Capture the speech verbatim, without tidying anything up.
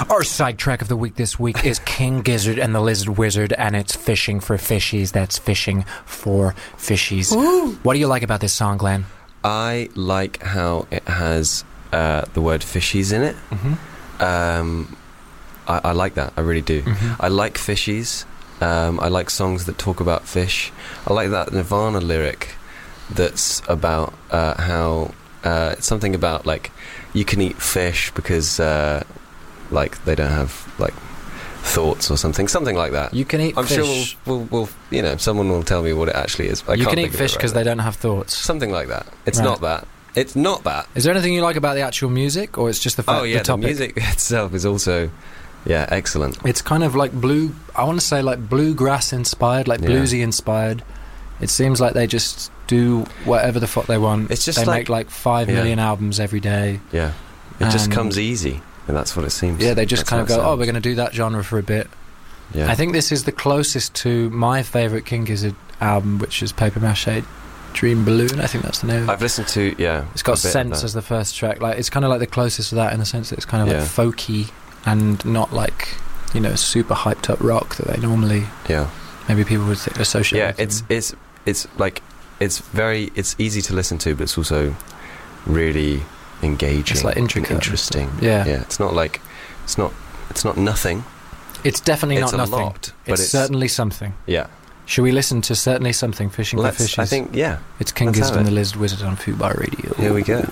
Our sidetrack of the week this week is King Gizzard and the Lizard Wizard, and it's Fishing for Fishies. That's fishing for fishies. Ooh. What do you like about this song, Glenn? I like how it has uh, the word fishies in it. Mm-hmm. Um, I, I like that. I really do. Mm-hmm. I like fishies. Um, I like songs that talk about fish. I like that Nirvana lyric that's about uh, how uh, it's something about like you can eat fish because uh, like they don't have like thoughts or something, something like that. You can eat I'm fish. sure we'll, we'll, we'll, you know, someone will tell me what it actually is. I you can't can think eat fish because right they don't have thoughts. Something like that. It's right. not that. It's not that. Is there anything you like about the actual music, or it's just the fact oh, yeah, the topic? The music itself is also, yeah, excellent. It's kind of like blue. I want to say like bluegrass inspired, like yeah. bluesy inspired. It seems like they just do whatever the fuck they want. It's just they like, make like five yeah. million albums every day. Yeah, it just comes easy, and that's what it seems. Yeah, they just that's kind of go, oh, we're going to do that genre for a bit. Yeah. I think this is the closest to my favourite King Gizzard album, which is Paper Mache Dream Balloon. I think that's the name. I've listened to yeah. It's got Sense as the first track. Like it's kind of like the closest to that in the sense that it's kind of yeah. like folky and not like, you know, super hyped up rock that they normally. Yeah. Maybe people would th- associate. Yeah, with it's them. it's it's like it's very it's easy to listen to, but it's also really engaging. It's like intricate, and interesting. Yeah, yeah. It's not like it's not it's not nothing. It's definitely it's not a nothing. Lot, but it's, it's certainly something. Yeah. Should we listen to Certainly Something, Fishing Let's, for Fishes? I think, yeah. It's King Gizzard and the Lizard Wizard on Fubar Radio. Here we go.